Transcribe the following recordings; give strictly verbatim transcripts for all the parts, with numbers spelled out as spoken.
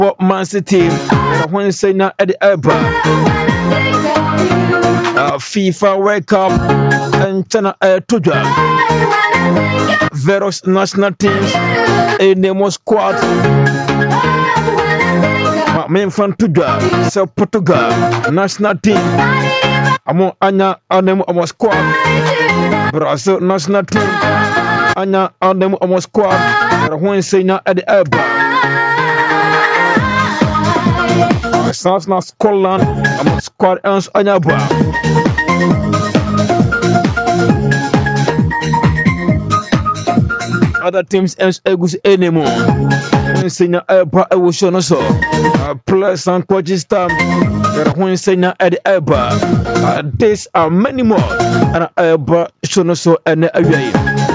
for Man City. When say na at the Eba FIFA World Cup and China Tuja. Various national teams in the most squad. Men from Tuja, so Portugal national team. Amo anya anemu amo squad. Brazil national team. Anya anemu amo squad. When say na at the Eba. South na Scotland, amo squad else anya ba. Other teams else egus anymore. When say na Eba, I will show no so. Plus and coaches time. When say na at the Eba, this are many more. And Eba show no so and away.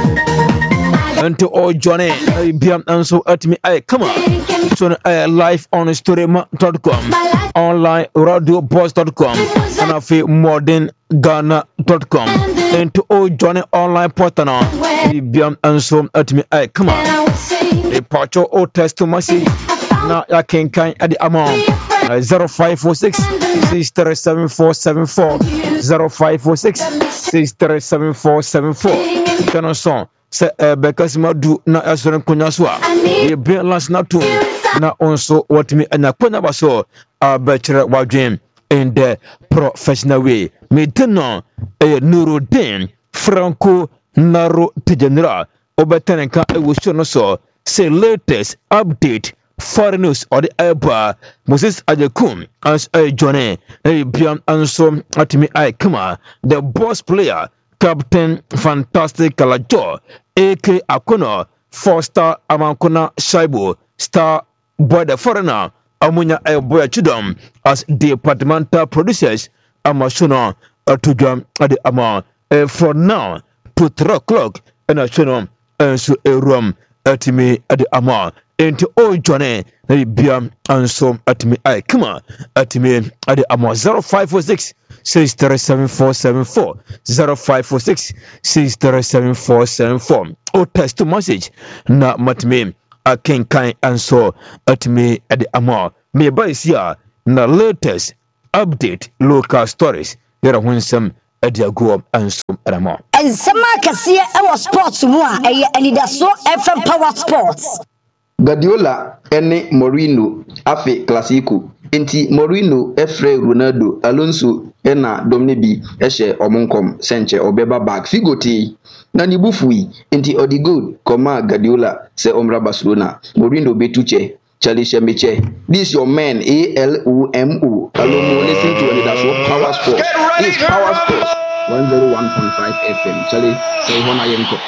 Until all Johnny, I be and so at me. I come on. So uh, live on storyma dot com, online radio boss dot com, and I feel modern ghana dot com. And to all Johnny online portal, I be and so at me. I come on. The patcho or test to my city. Now I can kind at the amount zero five four six six three seven four seven four zero five four six six three seven four seven four. Can I song? Say because my do na assuring kunyaswa. You be last not to na also what me and a kunabaso a bachelor wa dream in the professional way. Me dino a Nuruddin Franco Naro Tijanra Obatanka I will show no so say latest update foreign news or the Eba Moses Ajakun as a Johnny a Biam and so at me I come the boss player Captain Fantastic Kalajo A K Akono four star Amankona Shaibo star boy the foreigner Amunya Boya Chudom as departmental producers Amashona to jam at the Ama for now to three o'clock and a shono and so a room at me at the Ama into all Johnny Biam and so at me I come on at me at the Ama zero five four six six three seven four seven four zero five four six six three seven four seven four or text to message na matme a king kind and so at me at the Ama me by here na latest update local stories there when some at the go and so at Ama and some kasiye e sports mu a e anida so F M Power Sports Guardiola ene Mourinho afe classico enti Mourinho efre Ronaldo Alonso ena domnebi ehye omonkom senche obeba back figoti na ni bufui enti odigod koma Guardiola se omra Barcelona Mourinho betuche Chalisha Meche. This your man A L O M O. Alomo listen to it that's what Power Sports. This Power Sports one oh one point five F M. Charlie say one I am.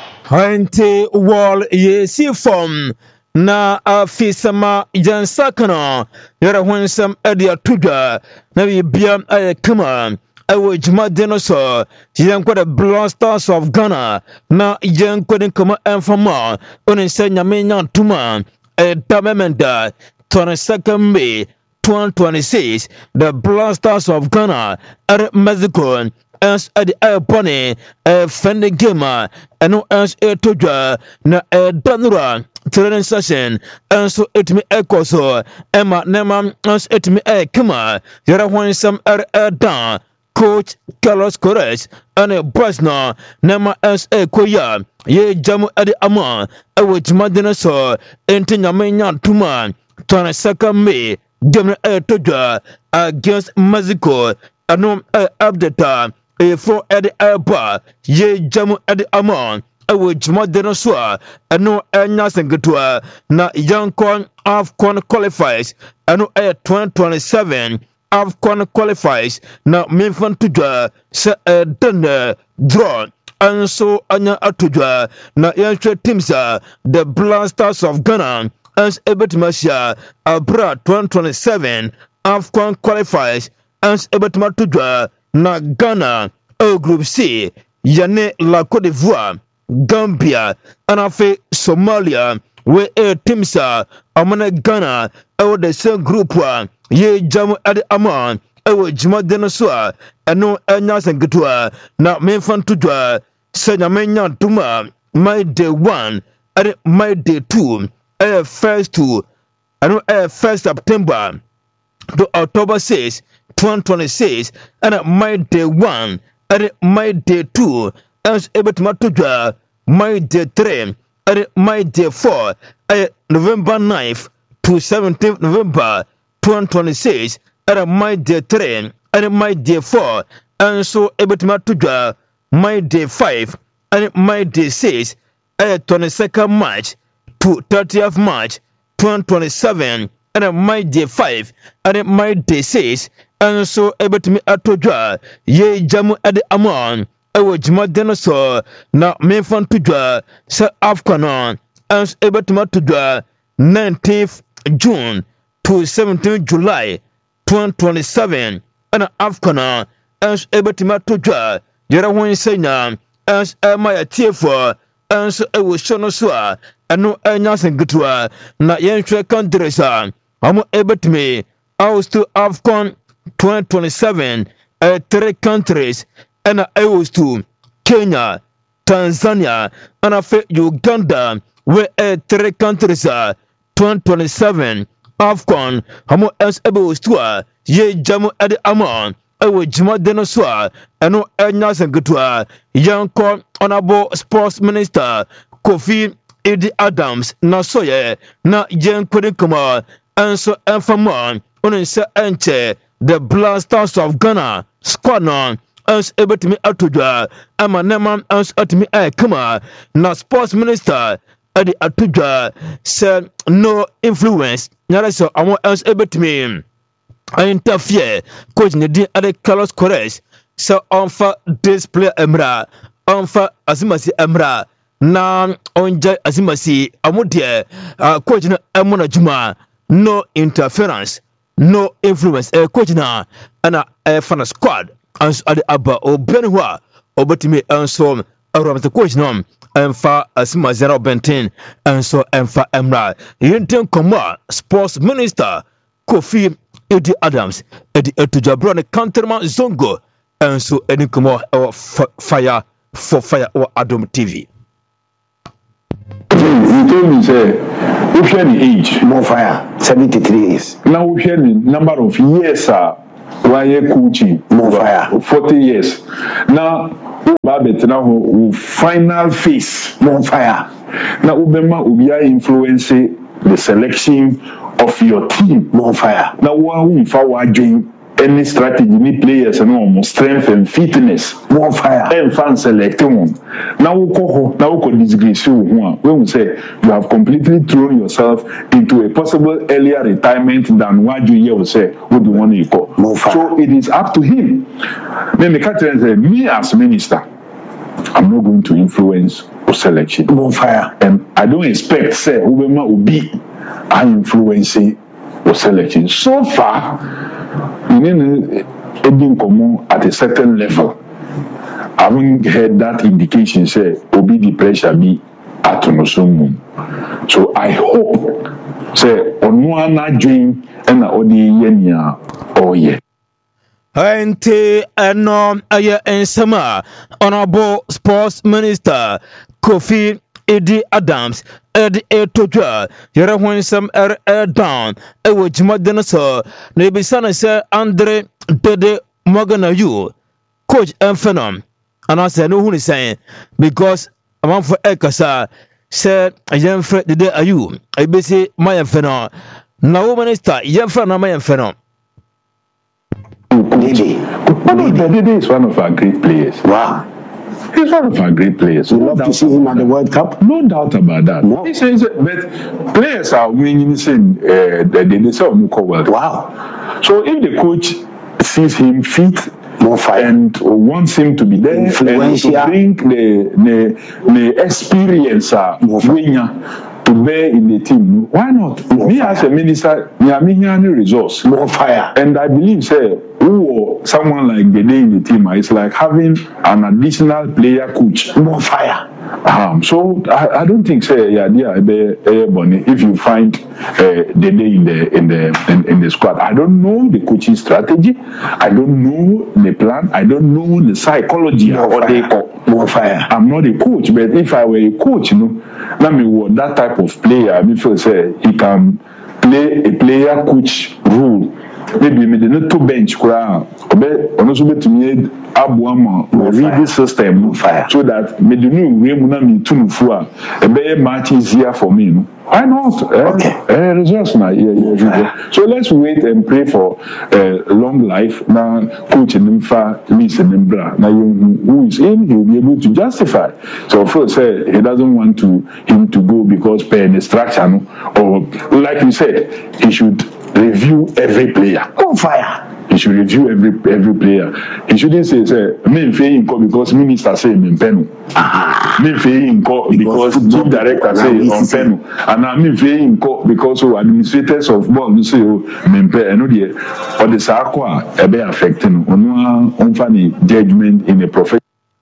Hante wall ye see from na afisama jansakana yara when some edia tuga na we biam ay kama I will juma dinosaur yen kwa the blasters of Ghana na yen kwa den kama enfama onen se nyame nya tuma e damemenda twenty-second May twenty twenty-six the blasters of Ghana at Mexico as at the airport a fende gamer and as a tuga na a danura training session and so it me echo so Emma Nema as it me e kama yara when some er er down Coach Carlos Corres and a Bosna Nema as a koya ye jamu adi ama a which madinaso into Yamenya Tuman twenty-second May game a tuga against Mexico and no update a four at the airport ye jamu adi ama awo juma dinosaur ano enya sengtua na yankon AFCON qualifiers ano eh twenty twenty-seven AFCON qualifiers na memfan tujwa se den draw anso anya atujwa na yanhwe teams the Blasters of Ghana as ebetmasia abra twenty twenty-seven AFCON qualifiers as ebetmatujwa na Ghana o group C yane la Côte d'Ivoire Gambia and afe Somalia where a teams are among Ghana or the same group one ye jamu adi aman ewo juma dinosaur eno enya sengtua na memfan tujwa senya menya tuma my day one and my day two eh first two ɛno ɛyɛ first September to October sixth, twenty twenty-six, and my day one, and my day two, and able to match my day three, and my day four, and November ninth to seventeenth November twenty twenty-six, and my day three, and my day four, and so able to match my day five, and my day six, and twenty-second March to thirtieth March twenty twenty-seven. And my day five, and my day six, and so able to me at Toja, ye jamu at the Amon, I was Juma dinosaur, now me fan to draw, Sir Afghanon, and able to Matuja, nineteenth June to seventeenth July twenty twenty-seven, and Afghanon, and able to Matuja, Yerawan Sena, and my tear for, and so I was Shonosua, and no anything good to her, not Yansha countries. I'm able to me out to AFCON twenty twenty-seven uh, three countries and I was to Kenya, Tanzania, and I feel Uganda where uh, three countries are twenty twenty-seven AFCON. I'm able to uh, ye jamu adi amon. I will jima denoswa and no enya sengutua young honorable sports minister Kofi Idi Adams na soye na yen kwedikuma. And so, and for more, on say enter the Blasters of Ghana squad on us able to me out to draw. I'm a name us at me. I come on now, sports minister at the Atuja said no influence. Now, so I want us able to me. I interfere, coach Nadi at the Carlos Corres. So, on for display Emra, on for Azimasi Emra. Now, on Jai Azimasi, Amudia, coach Amona Juma. No interference, no influence. A coach na ana a fan squad and at the abba or benwa or but me and so around the coach no and fa asima zero bentin and so and fa emra. Yinten Koma sports minister Kofi Idi Adams Edi Etujabron counterman Zongo and so any Koma or fire for fire or Adom T V. He told me, say, we share the age. More fire, seventy-three years. Now we share the number of years, sir. One year coaching. More fire. forty years. Now, Babet, now, we final phase. More fire. Now, Ubema, we are influencing the selection of your team. More fire. Now, one who forward doing any strategy, any players, and almost strength and fitness. More fire. And fan selecting one. Now we call now we disgrace you when we say you have completely thrown yourself into a possible earlier retirement than what you here will say what do you want to call. More fire. So it is up to him. Then the captain said, me as minister, I'm not going to influence the selection. More fire. And I don't expect say Ubema will be influencing the selection. So far, you know, Edin Komo at a certain level. I haven't heard that indication say Obi the pressure be at Nosumum. So I hope say Onuana dream and Odi Yenya oh yeah. Ante eno aye ensema honorable sports minister Kofi Idi Adams Edi Etoja yere hwensem er er down e wo jima denoso na ebisana se Andre Dede Moganayu coach Enfenom and I said no who is saying because among for Ekasa said Yemfre Dede Ayu I be say my Enfenom na minister Yemfre na my Enfenom. Dede. Dede is one of our great players. Wow. He's one of our great players. You love to see him at the World Cup? No doubt about that. No. He says, but players are winning saying uh, they they say World Cup. Wow. So if the coach sees him fit more fire and wants him to be there and to bring the the, the experience uh, winner to bear in the team, why not? More me fire. As a minister, me am any resource. More fire. And I believe, say, who someone like the day in the team is like having an additional player coach. More fire. Um, so I, I don't think say yeah yeah if you find uh, the day in the in the in, in the squad. I don't know the coaching strategy. I don't know the plan. I don't know the psychology More or fire. the More fire. I'm not a coach, but if I were a coach, you know, let me what that type of player. I mean, feel say he can play a player coach role. Maybe me the to bench kura obe ono so betumi abuama read the system Fire. so that me the new way mu na me tunu fu a ebe match easier for me no. Why not? Eh, Okay. eh, results na yeah, yeah, yeah. So let's wait and pray for uh, long life. Now, coach Nimfa, Miss Nimbra. Now, who is in, he will be able to justify. So, first, say he doesn't want to him to go because per instruction, or like we said, he should review every player. On fire. He should review every every player. He shouldn't say, say, me fail in call because minister say me penu. Me fail in call because chief director say on penu. And now me fail in call because of administrators of ball say oh me pe eno dey. Or the sakwa ebe affecting. Ono unfani judgment in a profession.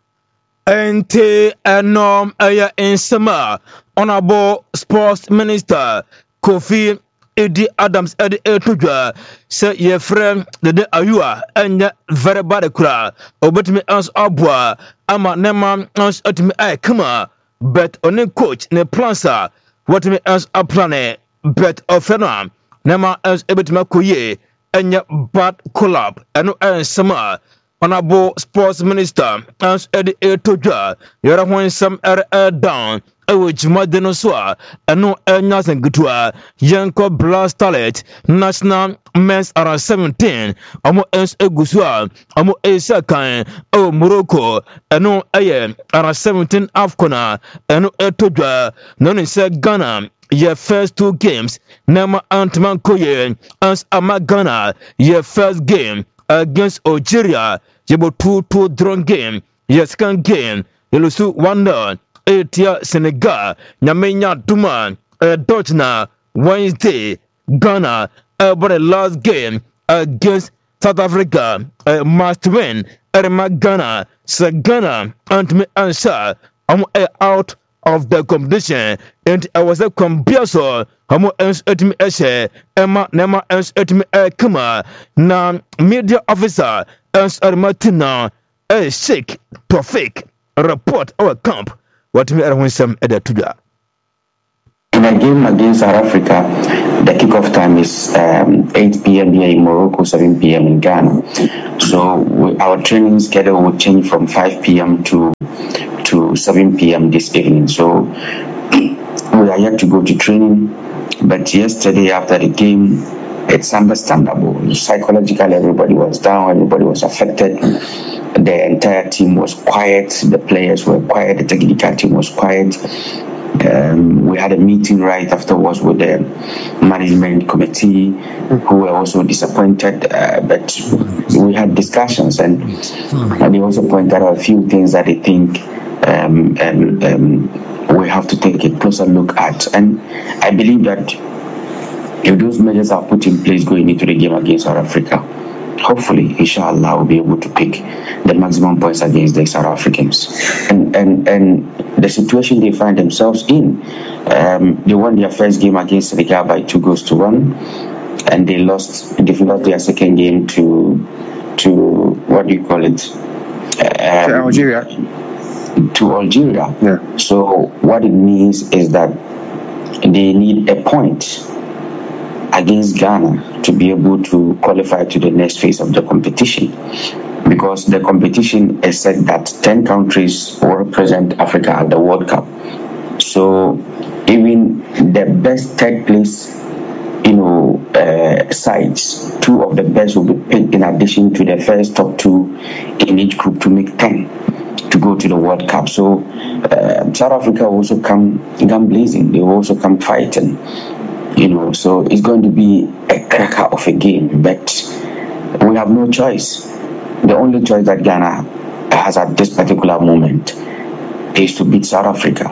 Ente enom aya insema honorable sports minister Kofi Edi Adams Edi Etujwa say ye friend the de ayua enya very bad kura obetimi ans abwa ama nema ans otimi ay kama but oni coach ne plansa what me ans a plane but ofena nema ans ebetimi koye enya bad collab eno ensema honorable sports minister ans Edi Etujwa yara when some er down which Madenosoa and no Ernest and Gutua, Yanko Blast Talent, National Men's around seventeen, Amo Ens Egusua, Amo Esakan, O Morocco, and no Aye around seventeen Afcona, and no Etoja, none is Ghana. Your first two games, Nema Antman Koye, as Amagana, your first game against Algeria, Yabo two two drawn game, your second game, Yelusu one nil. Etia Senegal, Nyamenya Duman, uh, Dutchna, Wednesday, Ghana, uh, but the last game against South Africa, uh, must win, Erma Ghana, so Ghana, and me answer, I'm uh, out of the competition, and I was a combiaso, I'm else at me, Emma, Nema, else at me, Kama, now media officer, else at Martina, a sick, to fake, report our camp. What me are when some other to that. In a game against South Africa, the kickoff time is um, eight p.m. here in Morocco, seven p.m. in Ghana. So we, our training schedule will change from five p.m. to to seven p.m. this evening. So we are yet to go to training. But yesterday after the game, it's understandable. Psychologically, everybody was down. Everybody was affected. The entire team was quiet. The players were quiet. The technical team was quiet. Um, we had a meeting right afterwards with the management committee, who were also disappointed. Uh, but we had discussions, and, and they also pointed out a few things that they think um, um, um, we have to take a closer look at. And I believe that if those measures are put in place going into the game against South Africa, hopefully, inshallah, we'll be able to pick the maximum points against the South Africans. And and and the situation they find themselves in, um, they won their first game against Senegal by two goals to one, and they lost, they lost their second game to to what do you call it? Um, to Algeria. To Algeria. Yeah. So what it means is that they need a point against Ghana to be able to qualify to the next phase of the competition, because the competition is said that ten countries will represent Africa at the World Cup. So even the best third place, you know, uh, sides, two of the best will be picked in addition to the first top two in each group to make ten to go to the World Cup. So uh, South Africa will also come gun blazing. They will also come fighting. You know, so it's going to be a cracker of a game, but we have no choice. The only choice that Ghana has at this particular moment is to beat South Africa.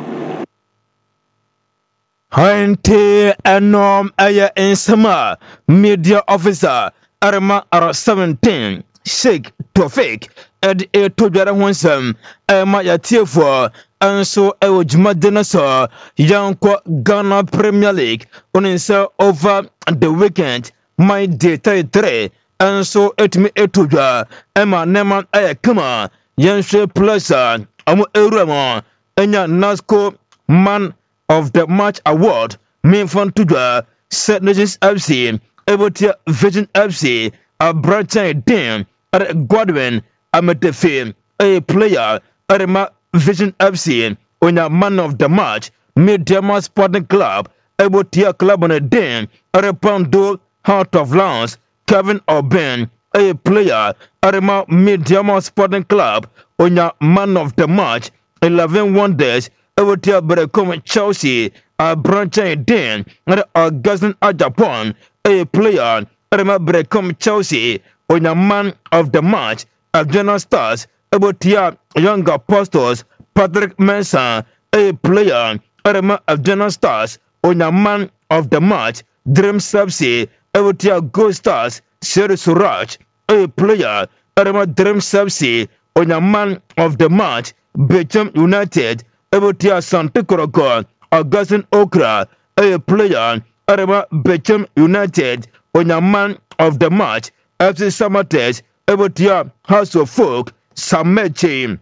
Hante enom aya insama media officer Arma R seventeen Sheikh Tofik ed e tojara honsam ema ya tiefo anso ewo jumadena so yanko Ghana Premier League oninsa over the weekend my day thirty-three anso etmi etoja ema nema aya kama yanshe plus amu eramo enya Nasco man of the match award me fan tuja St. Nations F C, Ebotia Vision F C, a Branchine Dam, at Godwin, Amatefe, a player, Arema Vision F C, on a man of the match, Mediama Sporting Club, Ebotia Club on a dam, Arepando, Heart of Lance, Kevin Oben, a player, Arema Mediama Sporting Club, on a man of the match, eleven wonders, Ebotia Berecom Chelsea, a Branchine Dam, and Augustin Ajapon, a player, Arema Berecom Chelsea, on a man of the match, General Stars, Ebotia Young Apostles, Patrick Mensah, a player, Arema General Stars, on a man of the match, Dream Subsea, Ebotia Gold Stars, Seri Suraj, a player, Arema Dream Subsea, on a man of the match, Becham United, Ebotia Santikorogo, Augustin Okra, a player, Arema Becham United, on a man of the match, F C Samates, Ebotia House of Folk, Samechi,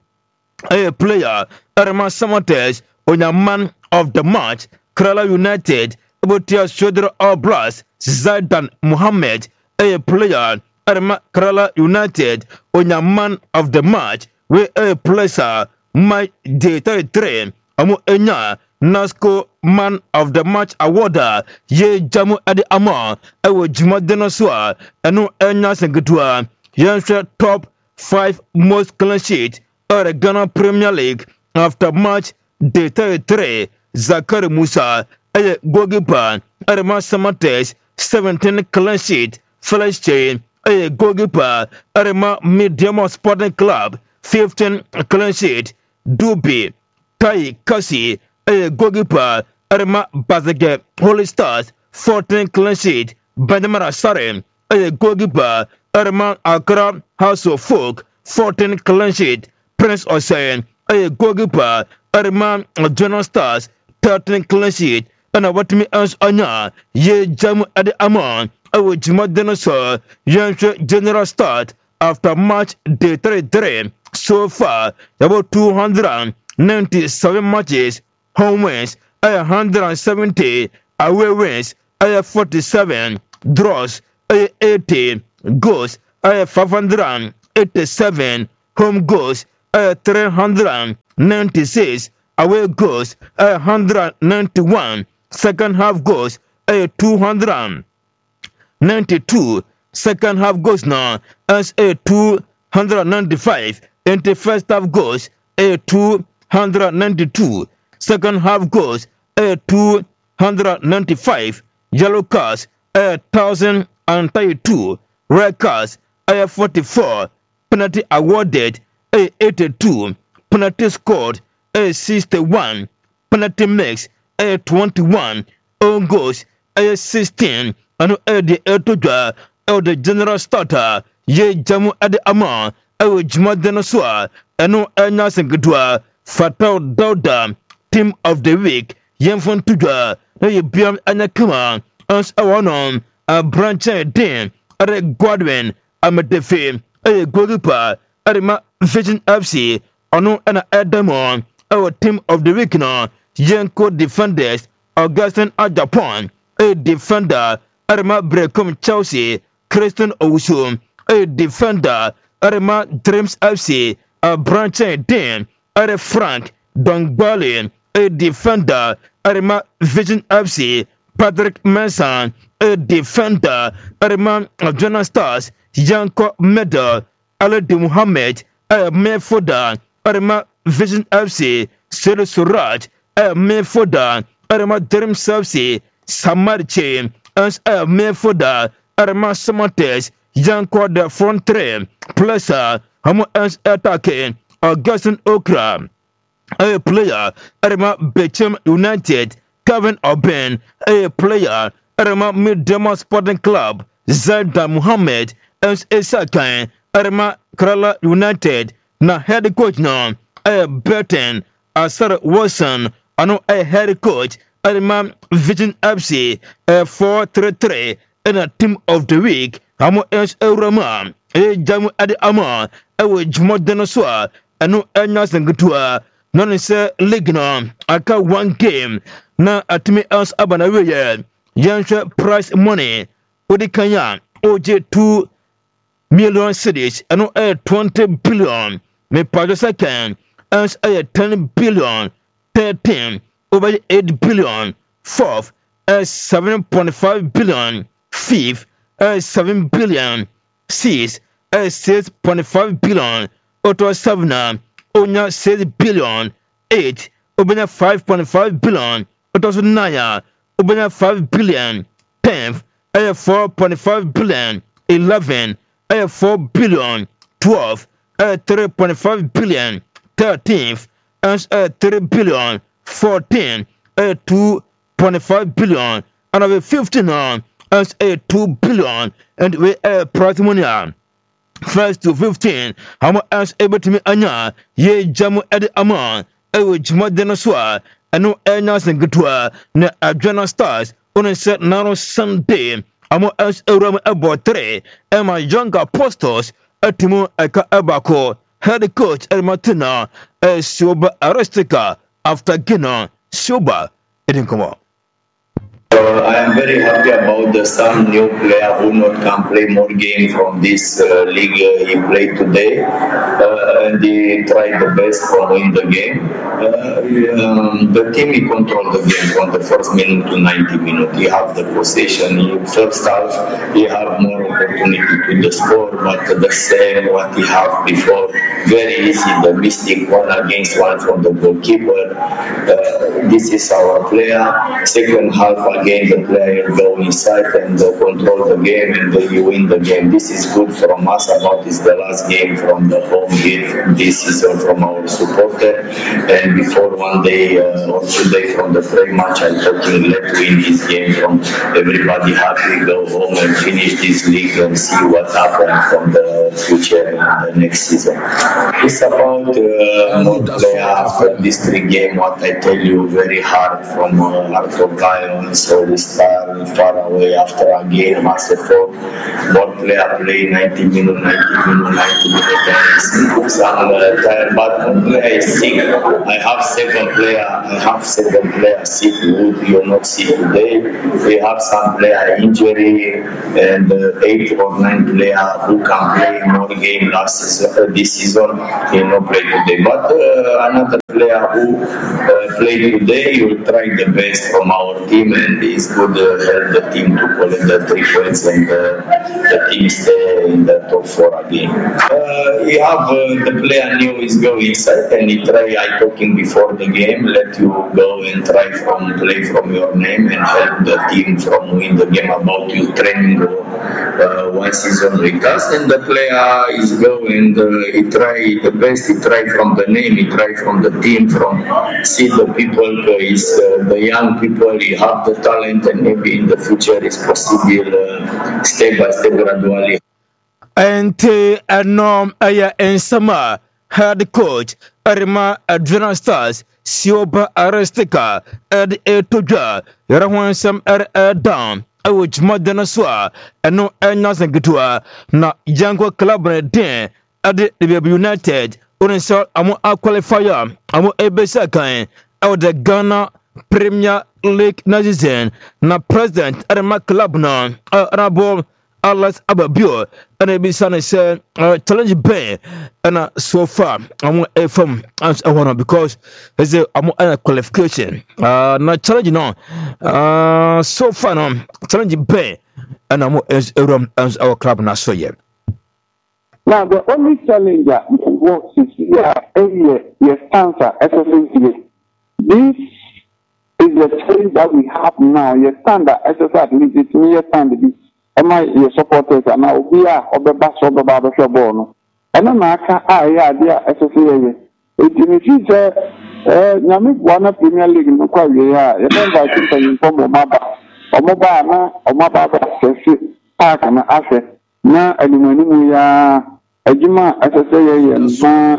a player, Arema Samates, on a man of the match, Kerala United, Ebotia Shodra Oblas, Zaidan Muhammad, a player, Arema Kerala United, on a man of the match, where a player, my data train, Amu Enya, Nasco Man of the Match Awarder, Ye Jamu Adi Ama, Ewo Juma Denosua, Enu Enya Sengitua, Yansha top five most clean sheet, or Ghana Premier League, after match day thirty-three, Zakari Musa, a goalkeeper, Arema Samates, seventeen clean sheet, Flash Chain, a goalkeeper, Arema Medium Sporting Club, fifteen clean sheet, Dubi, Tai Kasi, a goalkeeper, Arema Bazage, Holy Stars, fourteen clean sheet, Benjamin Asare, a goalkeeper, Arema Accra House of Folk, fourteen clean sheet, Prince Osain, a goalkeeper, Arema General Stars, thirteen clean sheet, and a Watimi Ans Anya, Ye Jamu Adi Amon, a Wajima Dinosaur, Yansha General Start, after match day thirty-three, so far, about two hundred ninety-seven matches, home wins, one hundred seventy, away wins, forty-seven, draws, eighty, goals, five hundred eighty-seven, home goals, three hundred ninety-six, away goals, one hundred ninety-one, second half goals, two hundred ninety-two, second half goals now, as a two hundred ninety-five, and the first half goals, a two hundred ninety-two, second half goals, a two hundred ninety-five, yellow cards, a one thousand thirty-two, red cards, a forty-four, penalty awarded, a eighty-two, penalty scored, a sixty-one, penalty mix, a twenty-one, own goals, a sixteen, and a the Eltoja, a the general starter, Ye Jamu Adi Ama, a Juma Denosua, and no Enya Sengudua, Fatal Dauda, team of the week, Yemfon Tuja, a Biam Anakuma, as a one on a branch Dane, a Godwin, a Medefe, a goalkeeper, a Vision F C, or no an Adamon, our team of the week now, Yanko defenders, Augustin Ajapon, a defender, Arema Brecom Chelsea, Christian Owusu, a defender, Arema Dreams F C, a branch Dane, a Frank Dongbali, a defender, Arema Vision F C, Patrick Mensah, a defender, Arema Jonah Stars, Yanko Medal, Aladi Muhammad, a midfielder, Arema Vision F C, Seri Suraj, a midfielder, Arema Dreams F C, Samarche, as a midfielder, Arema Samates, Yanko the front three, plus a Homo as attacking, Augustin Okra, a player, Arema Becham United, Kevin Oben, a player, Arema Midema Sporting Club, Zaidan Muhammad, as a second, Arema Kerala United, na head coach now, a Burton, Asar Wilson, ano a head coach, Arema Vision F C, a four three three, and a team of the week, Hamo as a Rama, a Jamu Adi Ama, a which Modenosua, and no Enya Sengutua, none is a league now, aka one game, na atimi else abanawe Yansha price money. Odi Kanya, O J two million cities, and no air twenty billion. Me Pajo second, earns a ten billion, thirteen, over eight billion, fourth, as seven point five billion, fifth, as seven billion, sixth, as six point five billion, auto seven, onya six billion, eight, obenya five point five billion, auto nine, obenya five billion, tenth, a four point five billion, eleven, a four billion, twelve, a three point five billion, thirteenth, and a three billion, fourteen, a two point five billion, and a fifteen as a two billion, and we a price money. First to fifteen, how much else able to me anya, ye jamu edi amount, a which more than a swa, and no airness and gutua, ne adrenal stars, on a set nano Sunday, how much else a rum about three, and my younger apostles, a timo eka abako, head coach El Martina, a sober aristica, after Gina, sober, it didn't come out. Uh, I am very happy about the some new player who not can play more game from this uh, league uh, he played today, uh, and he tried the best to win the game. Uh, um, the team he controlled the game from the first minute to ninety minutes. He have the possession. In first half he have more opportunity to the score, but the same what he have before. Very easy the mistake one against one from the goalkeeper. Uh, this is our player. Second half again the player go inside and uh, control the game and uh, you win the game. This is good from us. About is the last game from the home game this season from our supporter. And before one day uh, or two days from the free match, I'm talking let's win this game from everybody happy, go home and finish this league and see what happens from the future in the next season. It's about uh, more player after this three game. What I tell you, very hard from uh, Arthur Lions, so we start far away after a game as a four. More player play ninety minutes, ninety minutes, ninety minutes. Some uh, tired, but one player is sick. I have second player. I have second player sick. Who you not see today. We have some player injury and uh, eight or nine player who can play more game last season. Uh, this season he not play today. But uh, another player who uh, played today will try the best from our team and is good uh, help the team to collect the three points and uh, the team stay in the top four again. Uh, you have uh, the player new is go inside and he try. I talking before the game. Let you go and try from play from your name and help the team from win the game about you training uh, one season with us. And the player is go and uh, he try the best. He try from the name. He try from the team. From see the people. Uh, is uh, the young people. He have the talent and maybe in the future is possible uh, step by step gradually. And uh, Anom Aya and Sama head coach Arima Adrenal Stars Sioba Aristica Ed Etoja Yarawan Sam Er Down I which modern swa and no Ernas and Gitua na Jango Club Den at the United Urinsa Amo a qualifier Amo Ebesaka out the Ghana Premier League Nazizen na President Arima Club na Arabo Alas Ababio and a Bisana said challenge bay and so far I'm a from as I wanna because there's a I'm qualification uh not challenge no uh so far no challenge bay and I'm as as our club now so yeah. Now the only challenge that works is yeah area yes answer S S C. This is the challenge that we have now. Yes standard S S at least it's me standard. Am I your supporters and now we are of the bass of the barber shop bono? And I'm not a yeah, dear association. It in the future, Namik one Premier League in the Korea, you don't buy things in form of Maba or Mobana or Maba, Park and Asset. Now, and when we are a Juma association,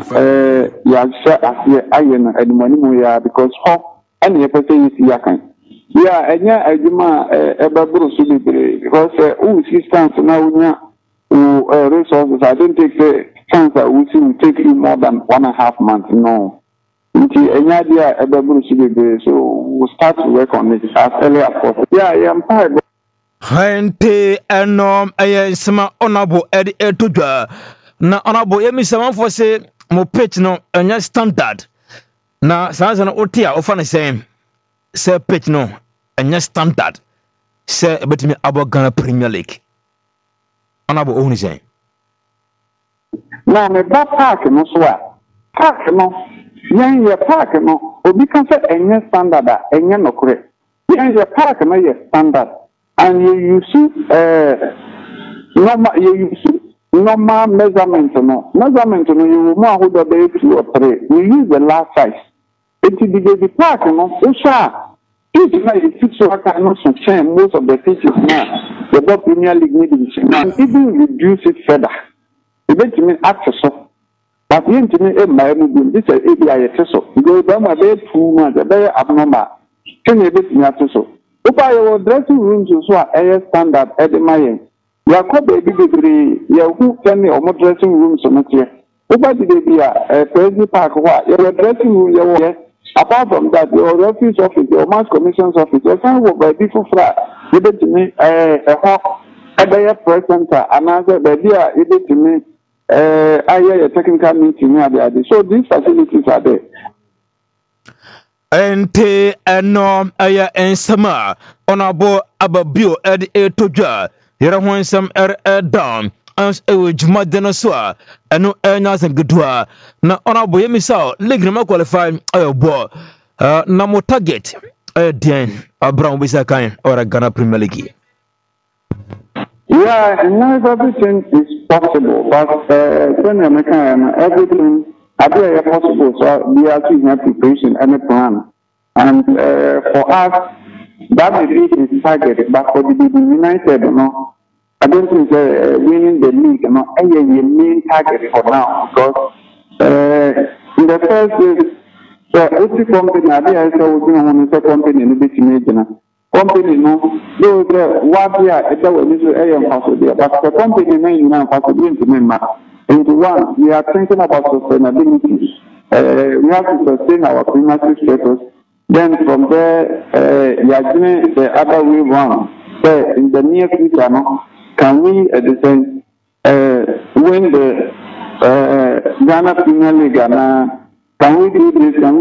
Yasha, Iron, and when we are because Hawk and your person is Yakan. Yeah, and yeah, Ajuma, a Baburu Sulibre, because who systems now, who resources, I don't take the chance that we will take you more than one and a half months. No. Nti enya dia ebeburu si bebe, so we'll start to work on it as early as possible. Yeah, I am tired. Hente enom eye sema honorable Eddie Etudwa na honorable yemi sema for say mo pitch no enya standard na sanza na otia ofa na say say pitch no enya standard say betimi abo Ghana Premier League honorable ohuni say na me ba park no so a park no yen ye park no obi kan say enya standard a enya nokore yen ye park no ye standard. And you use uh, normal, you use normal measurement, no measurement, no you know who the baby two or three. You use the last size. It is the baby park, no. Usha, if you know the six or can not sustain most of the pitches now, the Bob Premier League meetings, and even reduce it further. Eventually, access so. But the internet, my movement, this is A B I so. You go down my bed two months, a very abnormal. Can you get me so? Opa your dressing rooms so a standard at the Mayan. Ya ko baby baby, ya who can me or more dressing rooms on it here. Opa the baby a Presley Park, your dressing room, your apart from that, your refuse office, your mass commission's office, your son will be before flat. You bet to me a hawk at the press center, another baby, you bet to me I hear a technical meeting near the other. So these facilities are there. Ente enom aya ensama onabo ababio Eddie Etudwa yera honsam er down ans ewe juma denoswa eno enya sangudwa na onabo yemisa league na qualify ayo bo na mo target eh den Abraham bisa kan or Ghana Premier League. Yeah, and everything is possible, but uh, when you make everything I believe possible, so we are to have preparation and a plan. And uh, for us, that may be his target, but for the United, you know, I don't think uh, winning the league, you know, is the main target for now, because uh, in the first place, so every company, I think I saw working a company in the business, company, no, those what we are, it's a little possible, but the company name is possibility member. Into one, we are thinking about sustainability. Uh, we have to sustain our primacy status. Then from there, uh, we are doing the other way round. So in the near future, no, can we at the same uh, win the uh, Ghana Premier League? Can we do this? Can we